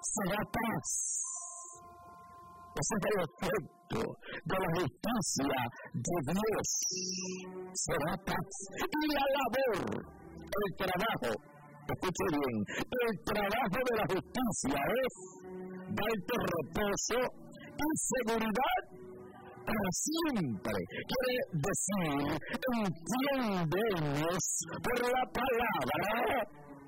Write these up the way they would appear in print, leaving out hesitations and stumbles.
será paz. Ese es el efecto de la justicia de Dios. Será paz. Y la labor, el trabajo, escuche bien, el trabajo de la justicia es darte reposo y seguridad para siempre. Quiere decir, entiéndenos por la palabra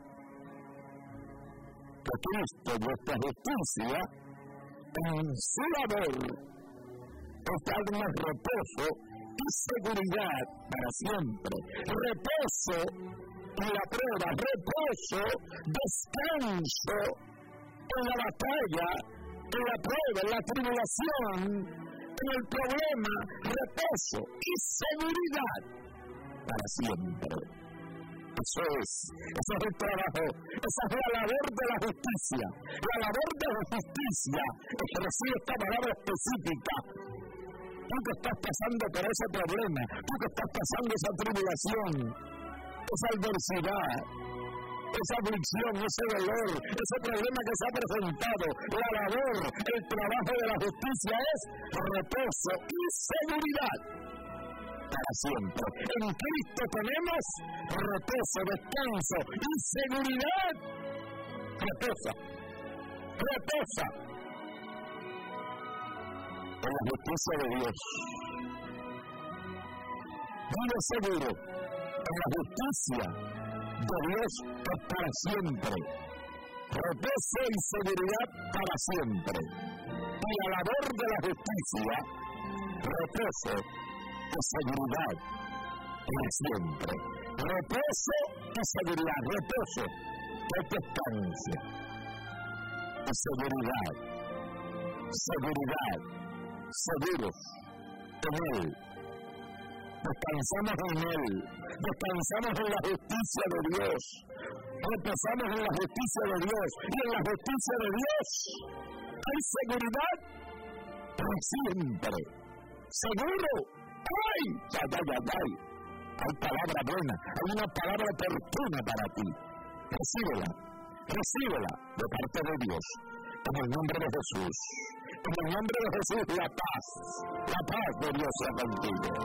que Cristo, vuestra justicia, en su labor, es darnos reposo y seguridad para siempre. Reposo en la prueba, reposo, descanso en la batalla, en la prueba, en la tribulación, en el problema, reposo y seguridad para siempre. Eso es el trabajo, esa es la labor de la justicia. La labor de la justicia es que recibe esta palabra específica. Tú que estás pasando por ese problema, tú que estás pasando esa tribulación, esa adversidad, esa aflicción, ese dolor, ese problema que se ha presentado, la labor, el trabajo de la justicia es reposo y seguridad para siempre. En Cristo tenemos reposo, descanso y seguridad. Reposa. En la justicia de Dios. Vive seguro en la justicia de Dios es para siempre. Reposo y seguridad para siempre. Y la labor de la justicia, reposo y seguridad para siempre. Reposo y seguridad. Reposo es descanso. Y seguridad. Seguros en Él. Descansamos en Él. Descansamos en la justicia de Dios. Reposamos en la justicia de Dios. Y en la justicia de Dios hay seguridad para siempre. Seguro. ¡Ay! Hay palabra buena. Hay una palabra oportuna para ti. Recíbela de parte de Dios. En el nombre de Jesús. En el nombre de Jesús, la paz de Dios sea contigo.